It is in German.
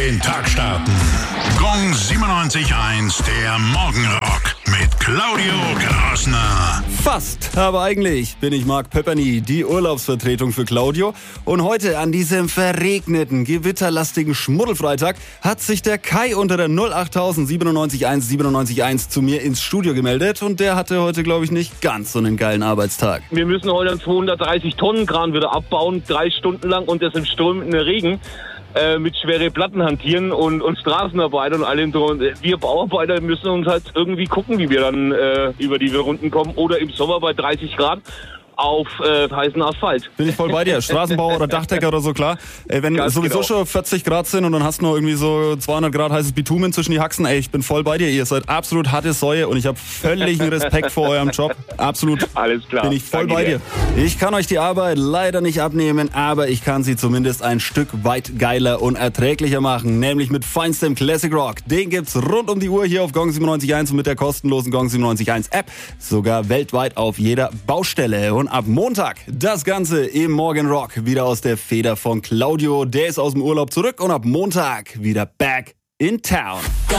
Den Tag starten. Gong 97.1, der Morgenrock mit Claudio Grassner. Fast, aber eigentlich bin ich Marc Pepperny, die Urlaubsvertretung für Claudio. Und heute an diesem verregneten, gewitterlastigen Schmuddelfreitag hat sich der Kai unter der 08000 97.1 97.1 zu mir ins Studio gemeldet. Und der hatte heute, glaube ich, nicht ganz so einen geilen Arbeitstag. Wir müssen heute einen 230 Tonnen Kran wieder abbauen, 3 Stunden lang und das im strömenden Regen. Mit schwere Platten hantieren und Straßenarbeit und allem drum. Wir Bauarbeiter müssen uns halt irgendwie gucken, wie wir dann über die Runden kommen oder im Sommer bei 30 Grad auf heißen Asphalt. Bin ich voll bei dir. Straßenbauer oder Dachdecker oder so, klar. Wenn Ganz sowieso genau. schon 40 Grad sind und dann hast du noch irgendwie so 200 Grad heißes Bitumen zwischen die Haxen, ich bin voll bei dir. Ihr seid absolut harte Säue und ich habe völligen Respekt vor eurem Job. Absolut. Alles klar. Bin ich voll Danke bei dir. Ich kann euch die Arbeit leider nicht abnehmen, aber ich kann sie zumindest ein Stück weit geiler und erträglicher machen, nämlich mit feinstem Classic Rock. Den gibt's rund um die Uhr hier auf Gong 97.1 und mit der kostenlosen Gong 97.1 App, sogar weltweit auf jeder Baustelle. Und ab Montag das Ganze im Morgenrock wieder aus der Feder von Claudio. Der ist aus dem Urlaub zurück und ab Montag wieder back in town.